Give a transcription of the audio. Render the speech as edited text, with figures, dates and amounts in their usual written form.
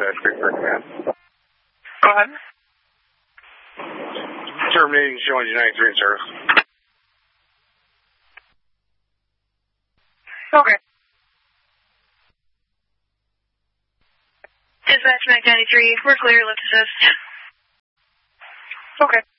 dispatch, Pittsburgh Command. Go ahead. Terminating showing United 3 in service. Okay. Dispatch 993, we're clear, lift assist. Okay.